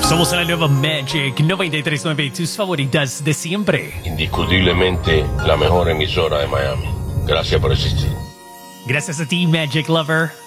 Somos la nueva Magic 93.9, tus favoritas de siempre. Indiscutiblemente la mejor emisora de Miami. Gracias por existir. Gracias a ti, Magic Lover.